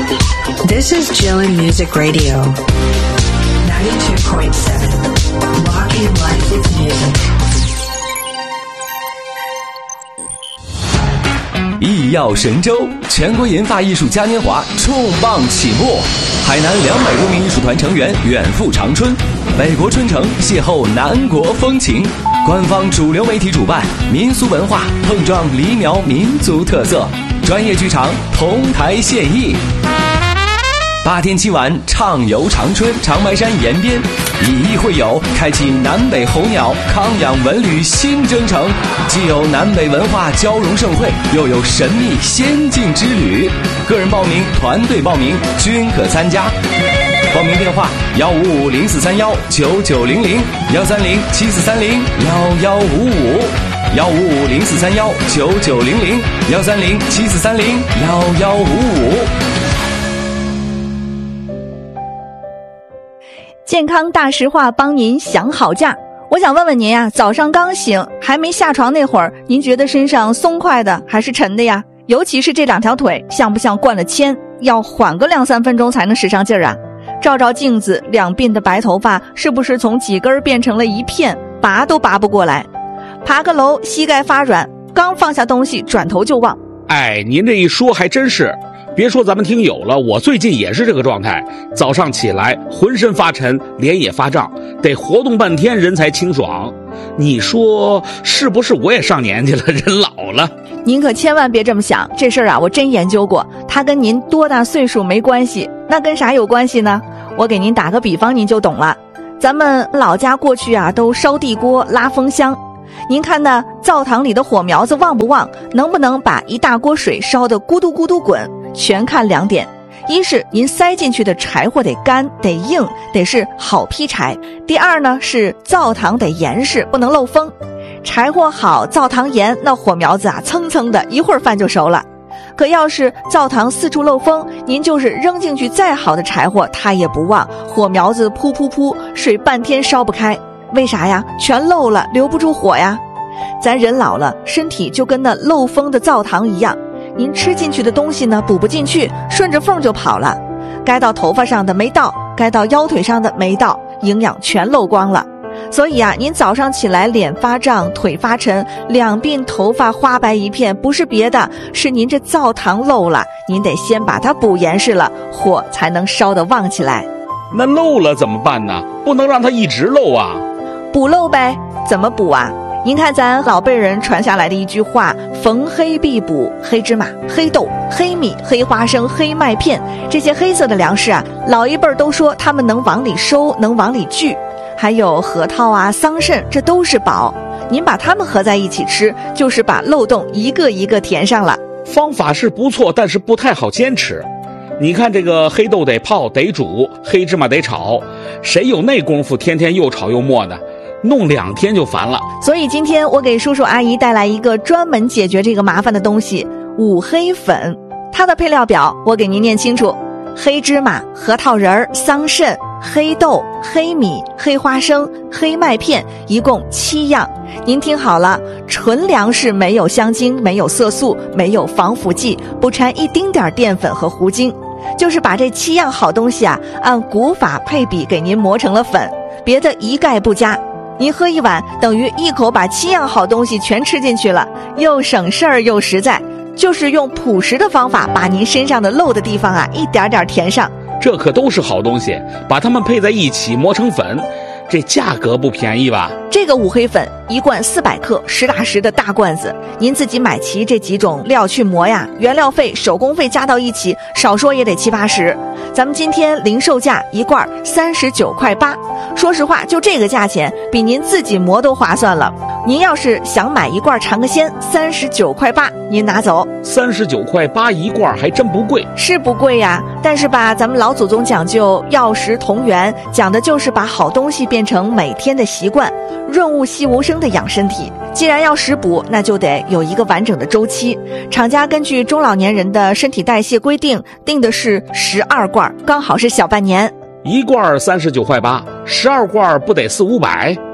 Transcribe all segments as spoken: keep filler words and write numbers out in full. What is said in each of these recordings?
This is Jillian Music Radio, ninety-two point seven, Rocking Life with Music. 艺耀神州全国研发艺术嘉年华重磅启幕，海南两百多名艺术团成员远赴长春，北国春城邂逅南国风情。官方主流媒体主办，民俗文化碰撞黎苗民族特色，专业剧场同台献艺。八天七晚畅游长春长白山沿边，以艺会友，开启南北候鸟康养文旅新征程。既有南北文化交融盛会，又有神秘仙境之旅。个人报名、团队报名均可参加。报名电话：幺五五零四三幺九九零零，幺三零七四三零幺幺五五，幺五五零四三幺九九零零，幺三零七四三零幺幺五五。 健康大实话，帮您想好价。我想问问您啊，早上刚醒还没下床那会儿，您觉得身上松快的还是沉的呀？尤其是这两条腿，像不像灌了铅，要缓个两三分钟才能使上劲儿啊？照照镜子，两鬓的白头发是不是从几根变成了一片，拔都拔不过来？爬个楼膝盖发软，刚放下东西转头就忘。 哎，您这一说还真是，别说咱们听友了，我最近也是这个状态，早上起来浑身发沉，脸也发胀，得活动半天人才清爽。你说是不是我也上年纪了，人老了？ 您可千万别这么想，这事儿啊我真研究过，它跟您多大岁数没关系。那跟啥有关系呢？我给您打个比方您就懂了。咱们老家过去啊都烧地锅拉风箱，您看那灶堂里的火苗子旺不旺，能不能把一大锅水烧得咕嘟咕嘟滚，全看两点。一是您塞进去的柴火得干得硬，得是好劈柴。第二呢是灶堂得严实，不能漏风。柴火好，灶堂严，那火苗子啊蹭蹭的，一会儿饭就熟了。可要是灶堂四处漏风，您就是扔进去再好的柴火它也不旺，火苗子噗噗噗，水半天烧不开。为啥呀？全漏了，留不住火呀。咱人老了，身体就跟那漏风的灶堂一样，您吃进去的东西呢补不进去，顺着缝就跑了，该到头发上的没到，该到腰腿上的没到，营养全漏光了。所以啊，您早上起来脸发胀，腿发沉，两鬓头发花白一片，不是别的，是您这灶堂漏了，您得先把它补严实了，火才能烧得旺起来。 那漏了怎么办呢？不能让它一直漏啊。 补漏呗。怎么补啊？您看咱老辈人传下来的一句话，逢黑必补，黑芝麻、黑豆、黑米、黑花生、黑麦片，这些黑色的粮食啊，老一辈儿都说他们能往里收，能往里聚。还有核桃啊、桑葚，这都是宝。您把它们合在一起吃，就是把漏洞一个一个填上了。 方法是不错，但是不太好坚持。你看这个黑豆得泡得煮，黑芝麻得炒，谁有那功夫天天又炒又磨的？弄两天就烦了。 所以今天我给叔叔阿姨带来一个专门解决这个麻烦的东西——五黑粉。它的配料表我给您念清楚：黑芝麻、核桃仁、桑葚、黑豆、黑米、黑花生、黑麦片，一共七样。您听好了，纯粮食，没有香精，没有色素，没有防腐剂，不掺一丁点淀粉和糊精，就是把这七样好东西啊，按古法配比给您磨成了粉，别的一概不加。您喝一碗，等于一口把七样好东西全吃进去了，又省事儿又实在，就是用朴实的方法把您身上的漏的地方啊一点点填上。 这可都是好东西，把它们配在一起磨成粉，这价格不便宜吧？ 这个五黑粉一罐四百克，实打实的大罐子，您自己买齐这几种料去磨呀，原料费、手工费加到一起，少说也得七八十。咱们今天零售价一罐三十九块八，说实话，就这个价钱，比您自己磨都划算了。您要是想买一罐尝个鲜，三十九块八，您拿走。 三十九块八一罐还真不贵， 是不贵呀，但是吧，咱们老祖宗讲究药食同源，讲的就是把好东西变成每天的习惯，润物细无声的养身体。既然要食补，那就得有一个完整的周期。厂家根据中老年人的身体代谢规定，定的是十二罐，刚好是小半年。 一罐三十九块八，十二罐不得四五百？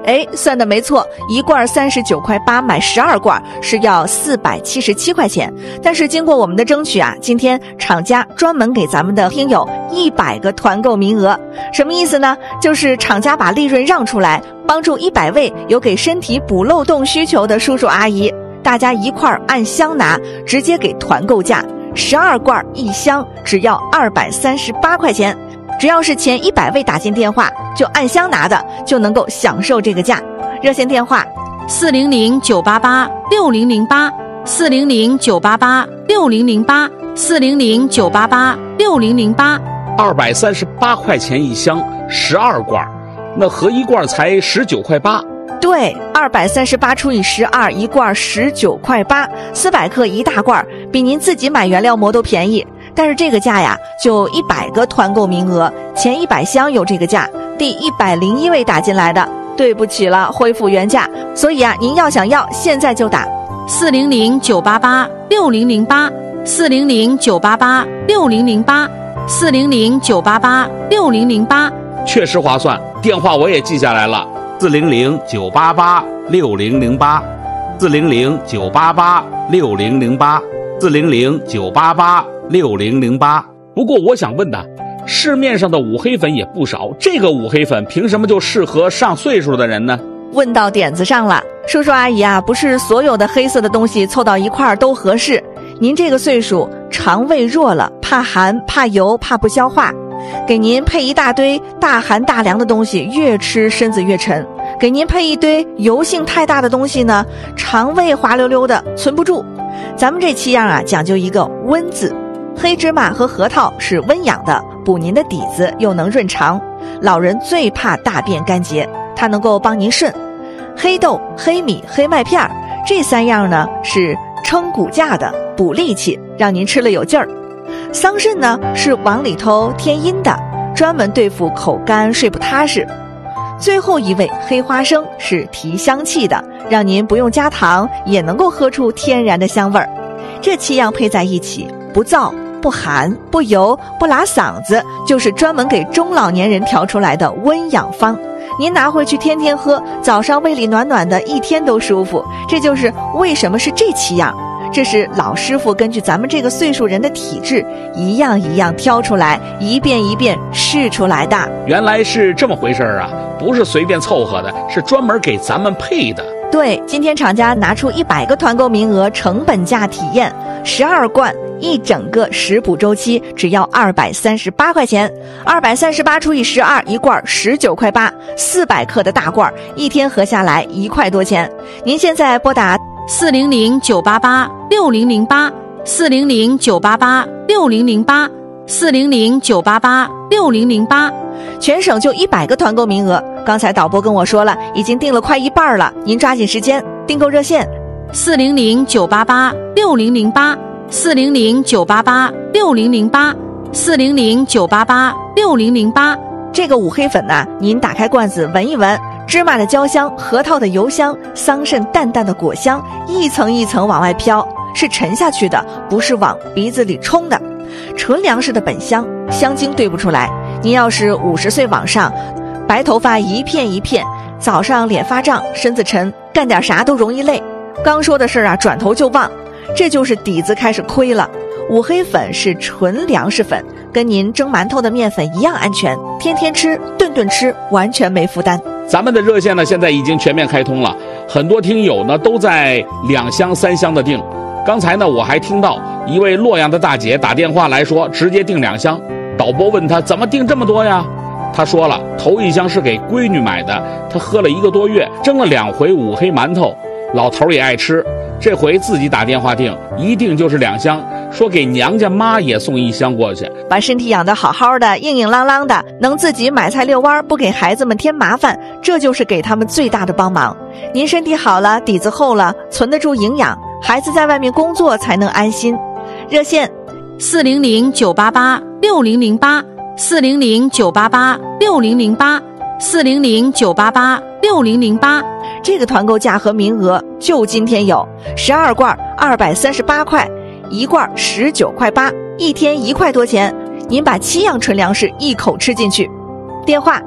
哎，算的没错，一罐三十九块八，买十二罐是要四百七十七块钱。但是经过我们的争取啊，今天厂家专门给咱们的听友一百个团购名额。什么意思呢？就是厂家把利润让出来，帮助一百位有给身体补漏洞需求的叔叔阿姨，大家一块按箱拿，直接给团购价，十二罐一箱，只要二百三十八块钱。只要是前一百位打进电话就按箱拿的，就能够享受这个价。热线电话四零零九八八六零零八，四零零九八八六零零八，四零零九八八六零零八。 二百三十八块钱一箱，十二罐，那合一罐才十九块八。 对，二百三十八除以十二，一罐十九块八，四百克一大罐，比您自己买原料膜都便宜。但是这个价呀，就一百个团购名额，前一百箱有这个价，第一百零一位打进来的，对不起了，恢复原价。所以啊，您要想要，现在就打四零零九八八六零零八，四零零九八八六零零八，四零零九八八六零零八， 确实划算。电话我也记下来了，四零零九八八六零零八，四零零九八八六零零八，四零零九八八六零零八。不过我想问的，市面上的五黑粉也不少，这个五黑粉凭什么就适合上岁数的人呢？ 问到点子上了，叔叔阿姨啊，不是所有的黑色的东西凑到一块儿都合适。您这个岁数，肠胃弱了，怕寒、怕油、怕不消化，给您配一大堆大寒大凉的东西，越吃身子越沉；给您配一堆油性太大的东西呢，肠胃滑溜溜的，存不住。咱们这七样啊，讲究一个温字。黑芝麻和核桃是温养的，补您的底子，又能润肠。老人最怕大便干结，它能够帮您顺。黑豆、黑米、黑麦片这三样呢是撑骨架的，补力气，让您吃了有劲儿。桑葚呢是往里头添阴的，专门对付口干睡不踏实。最后一味黑花生是提香气的，让您不用加糖也能够喝出天然的香味儿。这七样配在一起，不燥不寒不油不拉嗓子，就是专门给中老年人调出来的温养方。您拿回去天天喝，早上胃里暖暖的，一天都舒服。这就是为什么是这七样，这是老师傅根据咱们这个岁数人的体质，一样一样挑出来，一遍一遍试出来的。 原来是这么回事啊，不是随便凑合的，是专门给咱们配的。 对，今天厂家拿出一百个团购名额，成本价体验，十二罐一整个食补周期，只要二百三十八块钱。二百三十八除以十二，一罐十九块八，四百克的大罐，一天合下来一块多钱。您现在拨打四零零九八八六零零八，四零零九八八六零零八，四零零九八八六零零八。 全省就一百个团购名额，刚才导播跟我说了，已经订了快一半了，您抓紧时间。订购热线四零零九八八六零零八，四零零九八八六零零八，四零零九八八六零零八。 这个五黑粉呢、啊，您打开罐子闻一闻，芝麻的焦香，核桃的油香，桑葚淡淡的果香，一层一层往外飘，是沉下去的，不是往鼻子里冲的。纯粮食的本香，香精兑不出来。您要是五十岁往上，白头发一片一片，早上脸发胀，身子沉，干点啥都容易累。刚说的事儿啊，转头就忘，这就是底子开始亏了。五黑粉是纯粮食粉，跟您蒸馒头的面粉一样安全，天天吃，顿顿吃，完全没负担。 咱们的热线呢，现在已经全面开通了，很多听友呢都在两箱三箱的订。刚才呢，我还听到一位洛阳的大姐打电话来说，直接订两箱。导播问他怎么订这么多呀？他说了，头一箱是给闺女买的，她喝了一个多月，蒸了两回五黑馒头，老头也爱吃，这回自己打电话订，一订就是两箱，说给娘家妈也送一箱过去。 把身体养得好好的，硬硬朗朗的，能自己买菜遛弯，不给孩子们添麻烦，这就是给他们最大的帮忙。您身体好了，底子厚了，存得住营养，孩子在外面工作才能安心。热线四零零九八八六零零八，四零零九八八六零零八，四零零九八八六零零八。 这个团购价和名额就今天有，十二罐二百三十八块，一罐十九块八，一天一块多钱，您把七样纯粮食一口吃进去。电话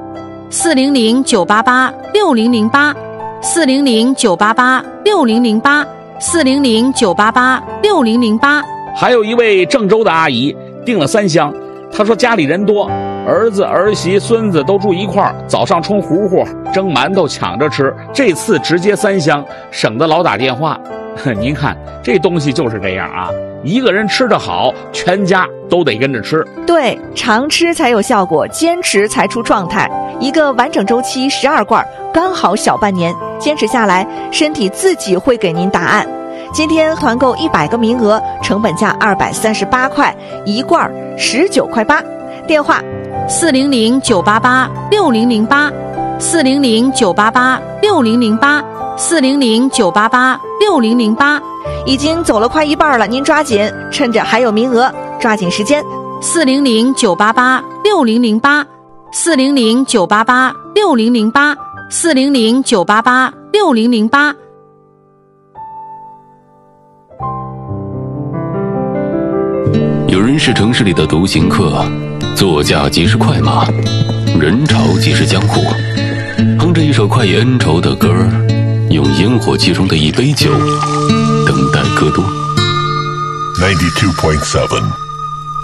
四零零九八八六零零八，四零零九八八六零零八，四零零九八八六零零八。 还有一位郑州的阿姨订了三箱，她说家里人多，儿子儿媳孙子都住一块儿，早上冲糊糊蒸馒头抢着吃，这次直接三箱，省得老打电话。您看这东西就是这样啊，一个人吃得好，全家都得跟着吃。 对，常吃才有效果，坚持才出状态。一个完整周期十二罐，刚好小半年，坚持下来，身体自己会给您答案。今天团购一百个名额，成本价二百三十八块，一罐十九块八。电话四零零九八八六零零八，四零零九八八六零零八，四零零九八八六零零八。 已经走了快一半了，您抓紧，趁着还有名额，抓紧时间。 四零零九八八六零零八，四零零九八八六零零八，四零零九八八六零零八。 有人是城市里的独行客，座驾即是快马，人潮即是江湖。哼着一首快意恩仇的歌，用烟火气中的一杯酒，等待戈多。 ninety-two point seven